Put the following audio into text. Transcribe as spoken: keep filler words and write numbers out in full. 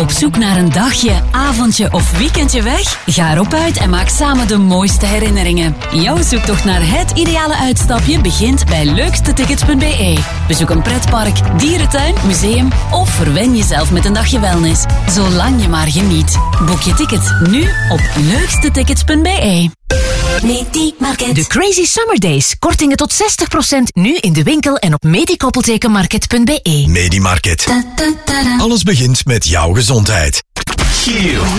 Op zoek naar een dagje, avondje of weekendje weg? Ga erop uit en maak samen de mooiste herinneringen. Jouw zoektocht naar het ideale uitstapje begint bij leukstetickets punt b e. Bezoek een pretpark, dierentuin, museum of verwen jezelf met een dagje wellness. Zolang je maar geniet. Boek je ticket nu op leukstetickets punt b e. Medimarket. De Crazy Summer Days. Kortingen tot zestig procent nu in de winkel en op medikoppeltekenmarket punt b e. Medimarket. Alles begint met jouw gezondheid. Q.